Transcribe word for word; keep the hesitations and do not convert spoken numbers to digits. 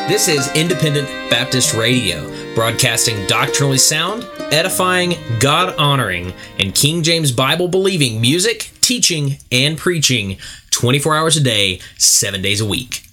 This is Independent Baptist Radio, broadcasting doctrinally sound, edifying, God-honoring, and King James Bible-believing music, teaching, and preaching twenty-four hours a day, seven days a week.